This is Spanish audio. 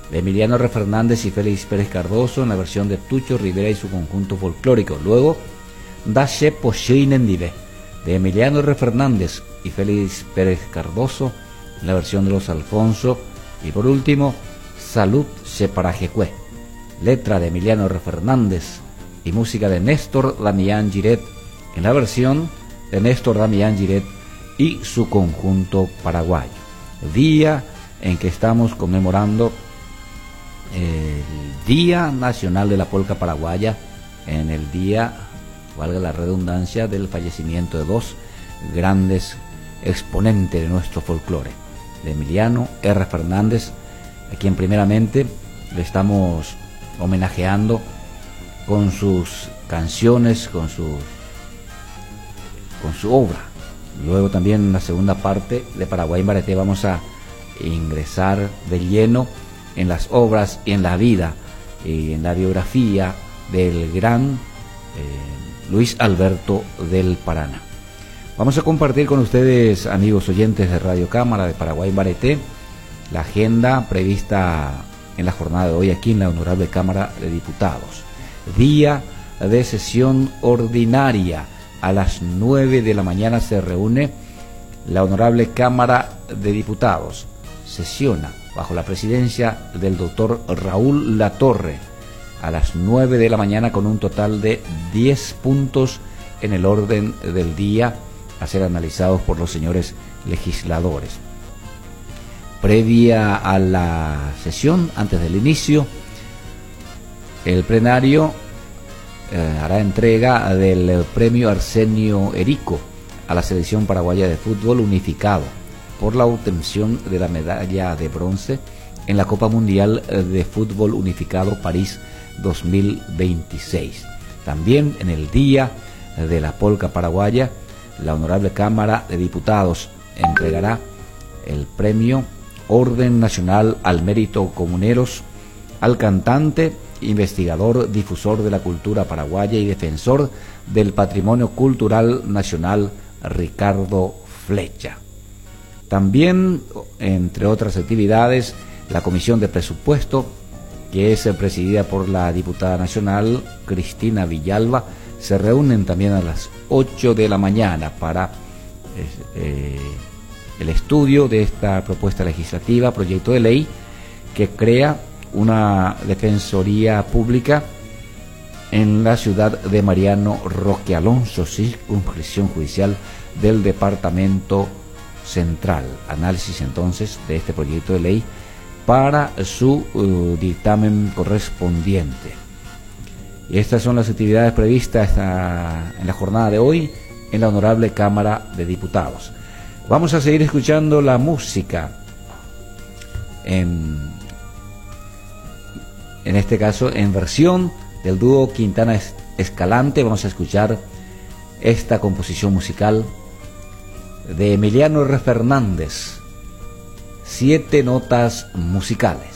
de Emiliano R. Fernández y Félix Pérez Cardoso en la versión de Tucho Rivera y su conjunto folclórico. Luego, Dashe Poshinendive, de Emiliano R. Fernández y Félix Pérez Cardoso en la versión de Los Alfonso. Y por último, Salud Separajecue, letra de Emiliano R. Fernández y música de Néstor Damián Giret en la versión de Néstor Damián Giret y su conjunto paraguayo. Día en que estamos conmemorando el Día Nacional de la Polca Paraguaya, en el día, valga la redundancia, del fallecimiento de dos grandes exponentes de nuestro folclore, de Emiliano R. Fernández, a quien primeramente le estamos homenajeando con sus canciones, con su obra. Luego también en la segunda parte de Paraguay en Bareté vamos a ingresar de lleno en las obras y en la vida y en la biografía del gran Luis Alberto del Paraná. Vamos a compartir con ustedes, amigos oyentes de Radio Cámara de Paraguay en Bareté, la agenda prevista en la jornada de hoy aquí en la Honorable Cámara de Diputados. Día de sesión ordinaria. A las 9 de la mañana se reúne la Honorable Cámara de Diputados. Sesiona bajo la presidencia del doctor Raúl Latorre a las 9 de la mañana con un total de 10 puntos en el orden del día a ser analizados por los señores legisladores. Previa a la sesión, antes del inicio, el plenario hará entrega del premio Arsenio Erico a la selección paraguaya de fútbol unificado por la obtención de la medalla de bronce en la Copa Mundial de Fútbol Unificado París 2026. También en el Día de la Polca Paraguaya, la Honorable Cámara de Diputados entregará el premio Orden Nacional al Mérito Comuneros al cantante, investigador, difusor de la cultura paraguaya y defensor del patrimonio cultural nacional Ricardo Flecha. También, entre otras actividades, la Comisión de Presupuesto, que es presidida por la diputada nacional Cristina Villalba, se reúnen también a las 8 de la mañana para el estudio de esta propuesta legislativa, proyecto de ley que crea una defensoría pública en la ciudad de Mariano Roque Alonso, circunscripción judicial del Departamento Central. Análisis entonces de este proyecto de ley para su dictamen correspondiente. Y estas son las actividades previstas en la jornada de hoy en la Honorable Cámara de Diputados. Vamos a seguir escuchando la música en este caso en versión del dúo Quintana Escalante. Vamos a escuchar esta composición musical de Emiliano R. Fernández, 7 notas musicales.